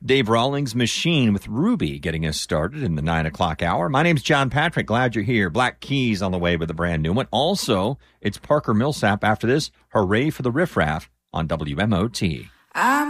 Dave Rawlings Machine with Ruby getting us started in the 9 o'clock hour. My name's John Patrick. Glad you're here. Black Keys on the way with a brand new one. Also, it's Parker Millsap after this. Hooray for the Riff Raff on WMOT.